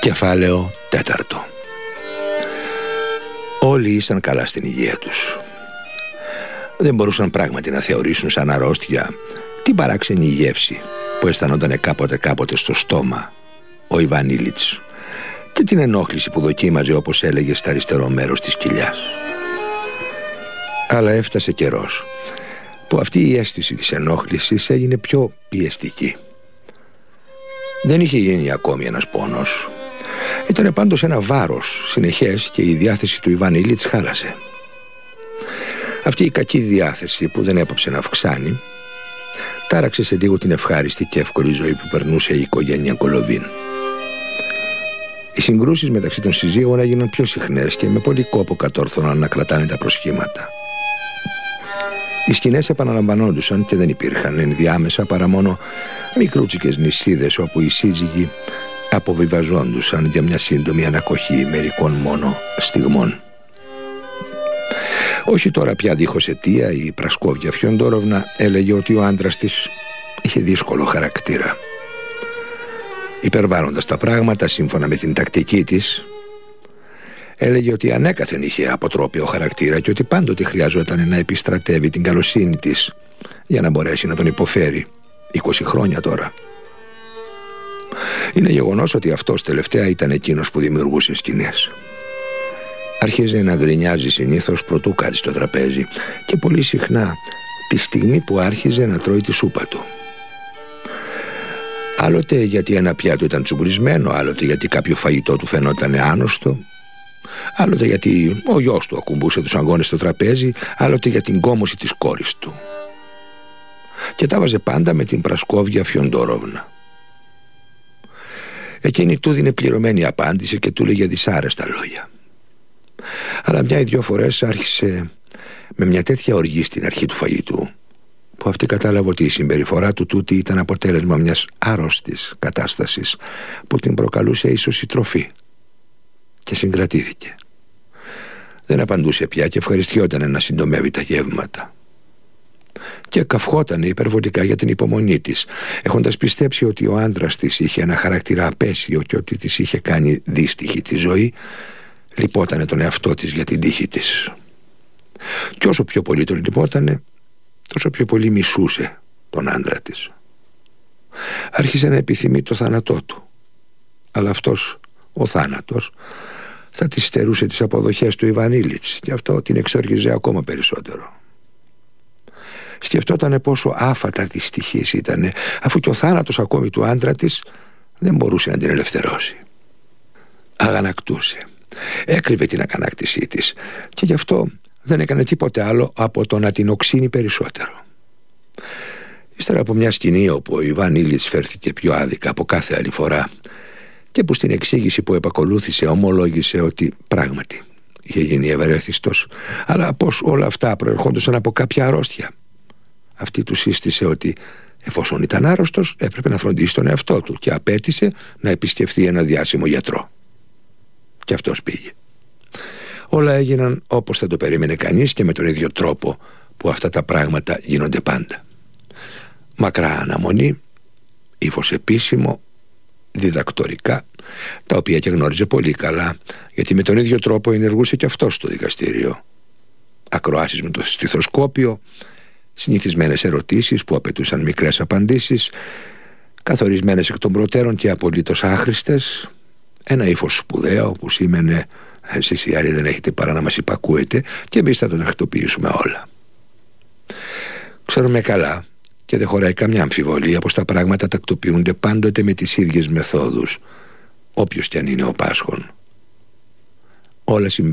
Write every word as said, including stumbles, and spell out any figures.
Κεφάλαιο τέταρτο. Όλοι ήσαν καλά στην υγεία τους. Δεν μπορούσαν πράγματι να θεωρήσουν σαν αρρώστια την παράξενη γεύση που αισθανόταν κάποτε κάποτε στο στόμα ο Ιβάν Ήλιτς και την ενόχληση που δοκίμαζε, όπως έλεγε, στα αριστερό μέρος της κοιλιάς. Αλλά έφτασε καιρός που αυτή η αίσθηση της ενόχλησης έγινε πιο πιεστική. Δεν είχε γίνει ακόμη ένας πόνος. Ήταν πάντως ένα βάρος συνεχές και η διάθεση του Ιβάν Ήλιτς χάλασε. Αυτή η κακή διάθεση που δεν έπαψε να αυξάνει τάραξε σε λίγο την ευχάριστη και εύκολη ζωή που περνούσε η οικογένεια Κολοβίν. Οι συγκρούσεις μεταξύ των συζύγων έγιναν πιο συχνές και με πολύ κόπο κατόρθωναν να κρατάνε τα προσχήματα. Οι σκηνές επαναλαμβανόντουσαν και δεν υπήρχαν ενδιάμεσα παρά μόνο μικρούτσικες νησίδες όπου οι σύζυγοι αποβιβαζόντουσαν για μια σύντομη ανακοχή μερικών μόνο στιγμών. Όχι τώρα πια δίχως αιτία, η Πρασκόβια Φιοντόροβνα έλεγε ότι ο άντρας της είχε δύσκολο χαρακτήρα. Υπερβάλλοντας τα πράγματα σύμφωνα με την τακτική της, έλεγε ότι ανέκαθεν είχε αποτρόπαιο χαρακτήρα και ότι πάντοτε χρειαζόταν να επιστρατεύει την καλοσύνη της για να μπορέσει να τον υποφέρει. είκοσι χρόνια τώρα. Είναι γεγονός ότι αυτός τελευταία ήταν εκείνος που δημιουργούσε σκηνές. Άρχιζε να γκρινιάζει συνήθως προτού κάτσει στο τραπέζι και πολύ συχνά τη στιγμή που άρχιζε να τρώει τη σούπα του. Άλλοτε γιατί ένα πιάτο ήταν τσουμπρισμένο, άλλοτε γιατί κάποιο φαγητό του φαινόταν άνοστο, άλλοτε γιατί ο γιος του ακουμπούσε τους αγώνες στο τραπέζι, άλλοτε για την κόμωση της κόρης του. Και τα βάζε πάντα με την Πρασκόβια Φιοντόροβνα. Εκείνη του δίνε πληρωμένη απάντηση και του λέγε δυσάρεστα λόγια. Αλλά μια ή δυο φορές άρχισε με μια τέτοια οργή στην αρχή του φαγητού που αυτή κατάλαβε ότι η συμπεριφορά του τούτη ήταν αποτέλεσμα μιας άρρωστης κατάστασης που την προκαλούσε ίσως η τροφή, και συγκρατήθηκε. Δεν απαντούσε πια και ευχαριστιόταν να συντομεύει τα γεύματα. Και καυχόταν υπερβολικά για την υπομονή της, έχοντας πιστέψει ότι ο άντρας της είχε ένα χαρακτήρα απέσιο και ότι της είχε κάνει δύστιχη τη ζωή. Λυπότανε τον εαυτό της για την τύχη της. Και όσο πιο πολύ τον λυπότανε, τόσο πιο πολύ μισούσε τον άντρα της. Άρχισε να επιθυμεί το θάνατό του. Αλλά αυτός ο θάνατος θα της στερούσε τις αποδοχές του Ιβάν Ήλιτς και αυτό την εξοργίζε ακόμα περισσότερο. Σκεφτότανε πόσο άφατα δυστυχής ήτανε, αφού και ο θάνατος ακόμη του άντρα της δεν μπορούσε να την ελευθερώσει. Αγανακτούσε. Έκρυβε την αγανάκτησή της και γι' αυτό δεν έκανε τίποτε άλλο από το να την οξύνει περισσότερο. Ύστερα από μια σκηνή όπου ο Ιβάν Ήλιτς φέρθηκε πιο άδικα από κάθε άλλη φορά και που στην εξήγηση που επακολούθησε ομολόγησε ότι πράγματι είχε γίνει ευερέθιστος, αλλά πως όλα αυτά προερχόντουσαν από κάποια αρρώστια, αυτή του σύστησε ότι εφόσον ήταν άρρωστος έπρεπε να φροντίσει τον εαυτό του και απέτησε να επισκεφθεί ένα διάσημο γιατρό. Και αυτός πήγε. Όλα έγιναν όπως θα το περίμενε κανείς και με τον ίδιο τρόπο που αυτά τα πράγματα γίνονται πάντα. Μακρά αναμονή, ύφος επίσημο, διδακτορικά, τα οποία και γνώριζε πολύ καλά, γιατί με τον ίδιο τρόπο ενεργούσε και αυτός στο δικαστήριο. Ακροάσεις με το στιθοσκόπιο, συνηθισμένες ερωτήσεις που απαιτούσαν μικρές απαντήσεις, καθορισμένες εκ των προτέρων και απολύτως άχρηστες, ένα ύφος σπουδαίο που σήμαινε εσείς οι άλλοι δεν έχετε παρά να μας υπακούετε και εμείς θα τα τακτοποιήσουμε όλα. Ξέρουμε καλά και δεν χωράει καμιά αμφιβολία πως τα πράγματα τακτοποιούνται πάντοτε με τις ίδιες μεθόδους, όποιος κι αν είναι ο πάσχων. Όλα συμβαίνουν